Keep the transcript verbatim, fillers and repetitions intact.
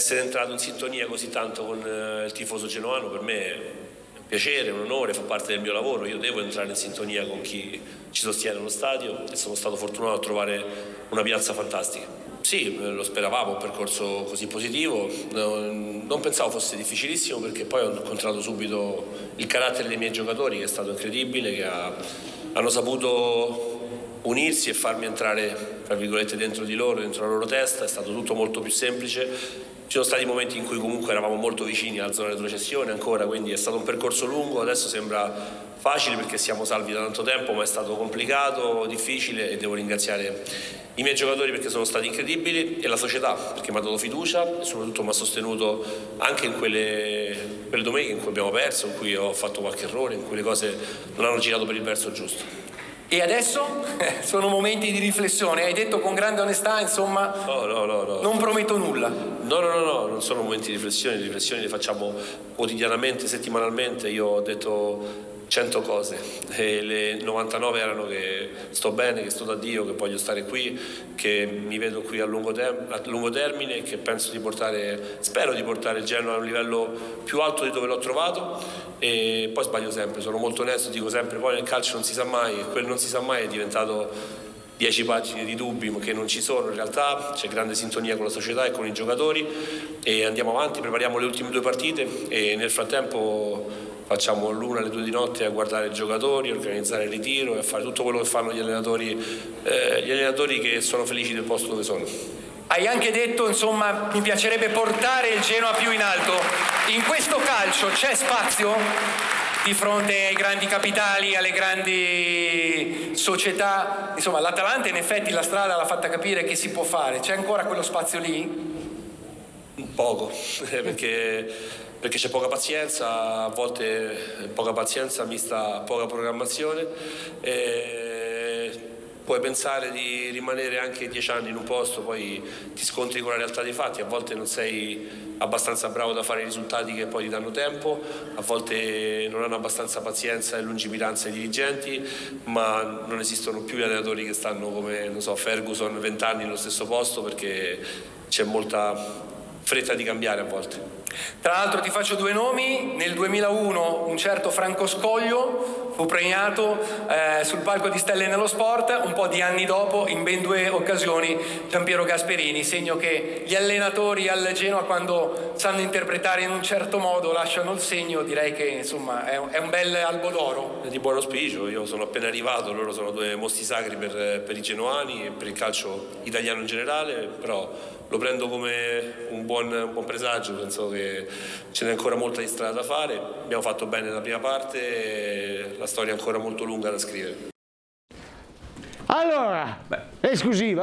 essere entrato in sintonia così tanto con eh, il tifoso genoano per me è un piacere, un onore, fa parte del mio lavoro. Io devo entrare in sintonia con chi ci sostiene allo stadio e sono stato fortunato a trovare una piazza fantastica. Sì, lo speravamo, un percorso così positivo, non pensavo fosse difficilissimo perché poi ho incontrato subito il carattere dei miei giocatori che è stato incredibile, che ha, hanno saputo unirsi e farmi entrare tra virgolette dentro di loro, dentro la loro testa. È stato tutto molto più semplice. Ci sono stati momenti in cui comunque eravamo molto vicini alla zona di retrocessione ancora, quindi è stato un percorso lungo. Adesso sembra facile perché siamo salvi da tanto tempo, ma è stato complicato, difficile, e devo ringraziare i miei giocatori perché sono stati incredibili e la società perché mi ha dato fiducia e soprattutto mi ha sostenuto anche in quelle, quelle domeniche in cui abbiamo perso, in cui ho fatto qualche errore, in cui le cose non hanno girato per il verso giusto. E adesso sono momenti di riflessione, hai detto con grande onestà, insomma, no, no, no, no. non prometto nulla. No, no, no, no, non sono momenti di riflessione, le riflessioni le facciamo quotidianamente, settimanalmente. Io ho detto cento cose e le novantanove erano che sto bene, che sto da Dio, che voglio stare qui, che mi vedo qui a lungo, tem- a lungo termine e che penso di portare, spero di portare il Genoa a un livello più alto di dove l'ho trovato. E poi sbaglio sempre, sono molto onesto, dico sempre poi nel calcio non si sa mai, e quel non si sa mai è diventato dieci pagine di dubbi ma che non ci sono. In realtà c'è grande sintonia con la società e con i giocatori e andiamo avanti, prepariamo le ultime due partite e nel frattempo facciamo l'una alle due di notte a guardare i giocatori, a organizzare il ritiro e a fare tutto quello che fanno gli allenatori, eh, gli allenatori che sono felici del posto dove sono. Hai anche detto, insomma, mi piacerebbe portare il Genoa più in alto. In questo calcio c'è spazio di fronte ai grandi capitali, alle grandi società? Insomma, l'Atalanta in effetti la strada l'ha fatta capire che si può fare. C'è ancora quello spazio lì? Poco, perché, perché c'è poca pazienza, a volte poca pazienza mista a poca programmazione. E puoi pensare di rimanere anche dieci anni in un posto, poi ti scontri con la realtà dei fatti, a volte non sei abbastanza bravo da fare i risultati che poi ti danno tempo, a volte non hanno abbastanza pazienza e lungimiranza i dirigenti, ma non esistono più gli allenatori che stanno come, non so, Ferguson vent'anni nello stesso posto perché c'è molta fretta di cambiare a volte. Tra l'altro ti faccio due nomi: nel duemilauno un certo Franco Scoglio fu premiato eh, sul palco di Stelle nello Sport, un po' di anni dopo in ben due occasioni Giampiero Gasperini, segno che gli allenatori al Genoa quando sanno interpretare in un certo modo lasciano il segno. Direi che insomma è un, è un bel albo d'oro. È di buon auspicio, io sono appena arrivato, loro sono due mostri sacri per, per i genoani e per il calcio italiano in generale, però lo prendo come un buon, un buon presagio, penso che ce n'è ancora molta di strada da fare, abbiamo fatto bene la prima parte e la storia è ancora molto lunga da scrivere. Allora, esclusiva.